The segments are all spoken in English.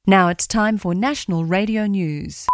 Now it's time for National Radio News.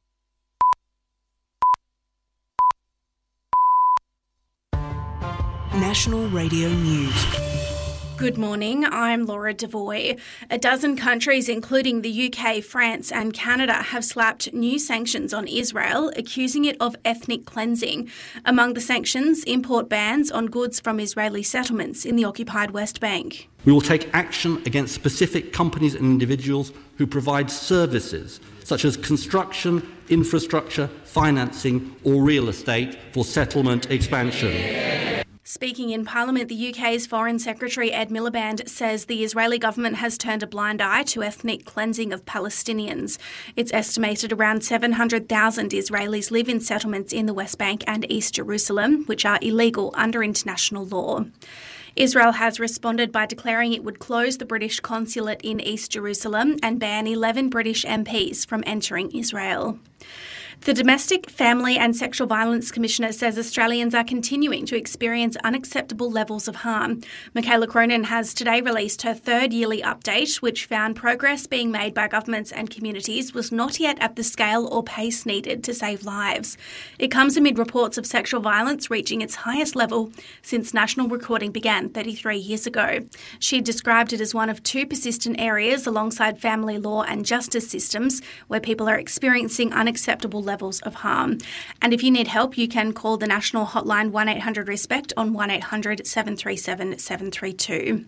National Radio News. Good morning, I'm Laura Devoy. A dozen countries, including the UK, France and Canada, have slapped new sanctions on Israel, accusing it of ethnic cleansing. Among the sanctions, import bans on goods from Israeli settlements in the occupied West Bank. We will take action against specific companies and individuals who provide services such as construction, infrastructure, financing or real estate for settlement expansion. Speaking in Parliament, the UK's Foreign Secretary Ed Miliband says the Israeli government has turned a blind eye to ethnic cleansing of Palestinians. It's estimated around 700,000 Israelis live in settlements in the West Bank and East Jerusalem, which are illegal under international law. Israel has responded by declaring it would close the British consulate in East Jerusalem and ban 11 British MPs from entering Israel. The Domestic, Family and Sexual Violence Commissioner says Australians are continuing to experience unacceptable levels of harm. Michaela Cronin has today released her third yearly update, which found progress being made by governments and communities was not yet at the scale or pace needed to save lives. It comes amid reports of sexual violence reaching its highest level since national recording began 33 years ago. She described it as one of two persistent areas alongside family law and justice systems where people are experiencing unacceptable levels of harm. And if you need help, you can call the national hotline 1800-RESPECT on 1800 737 732.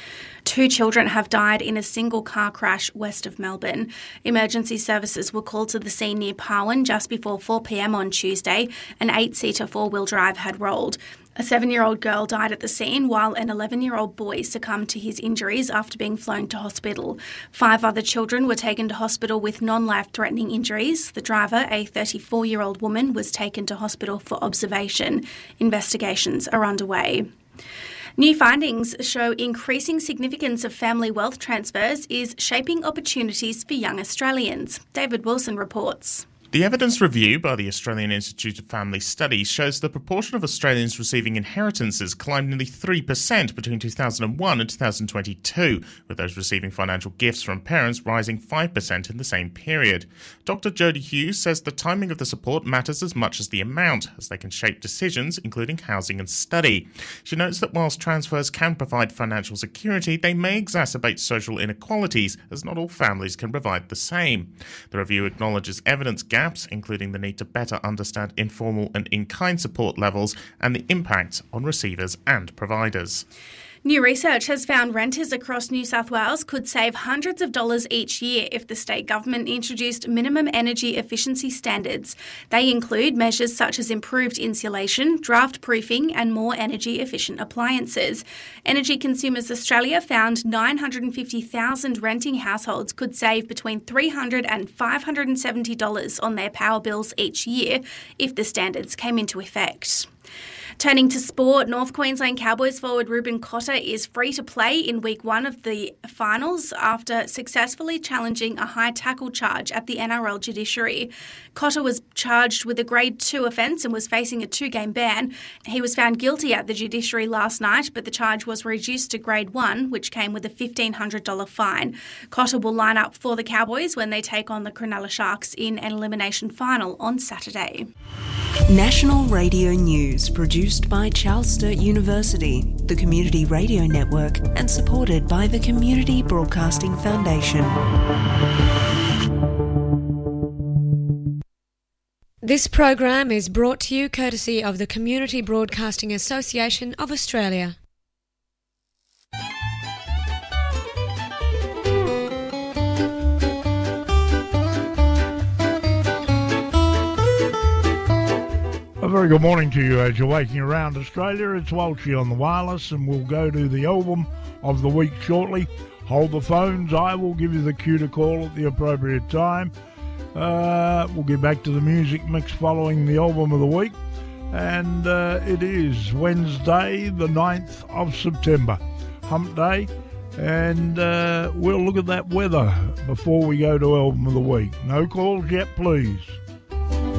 2 children have died in a single car crash west of Melbourne. Emergency services were called to the scene near Parwin just before 4 p.m. on Tuesday. An 8-seater four-wheel drive had rolled. A 7-year-old girl died at the scene while an 11-year-old boy succumbed to his injuries after being flown to hospital. 5 other children were taken to hospital with non-life-threatening injuries. The driver, a 34-year-old woman, was taken to hospital for observation. Investigations are underway. New findings show increasing significance of family wealth transfers is shaping opportunities for young Australians. David Wilson reports. The evidence review by the Australian Institute of Family Studies shows the proportion of Australians receiving inheritances climbed nearly 3% between 2001 and 2022, with those receiving financial gifts from parents rising 5% in the same period. Dr. Jodie Hughes says the timing of the support matters as much as the amount, as they can shape decisions, including housing and study. She notes that whilst transfers can provide financial security, they may exacerbate social inequalities, as not all families can provide the same. The review acknowledges evidence gaps, including the need to better understand informal and in-kind support levels and the impact on receivers and providers. New research has found renters across New South Wales could save hundreds of dollars each year if the state government introduced minimum energy efficiency standards. They include measures such as improved insulation, draft proofing and more energy efficient appliances. Energy Consumers Australia found 950,000 renting households could save between $300 and $570 on their power bills each year if the standards came into effect. Turning to sport, North Queensland Cowboys forward Ruben Cotter is free to play in week 1 of the finals after successfully challenging a high tackle charge at the NRL judiciary. Cotter was charged with a grade 2 offence and was facing a 2-game ban. He was found guilty at the judiciary last night, but the charge was reduced to grade 1, which came with a $1,500 fine. Cotter will line up for the Cowboys when they take on the Cronulla Sharks in an elimination final on Saturday. National Radio News, produced by Charles Sturt University, the Community Radio Network, and supported by the Community Broadcasting Foundation. This program is brought to you courtesy of the Community Broadcasting Association of Australia. A very good morning to you as you're waking around Australia. It's Walshy on the wireless, and we'll go to the album of the week shortly. Hold the phones. I will give you the cue to call at the appropriate time. We'll get back to the music mix following the album of the week. And it is Wednesday, the 9th of September, Hump Day. And we'll look at that weather before we go to album of the week. No calls yet, please.